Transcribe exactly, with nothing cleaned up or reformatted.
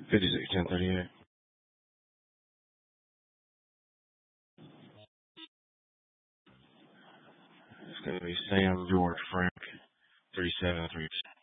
fifty-six, ten thirty-eight. It's going to be Sam George Frank, thirty-seven, three.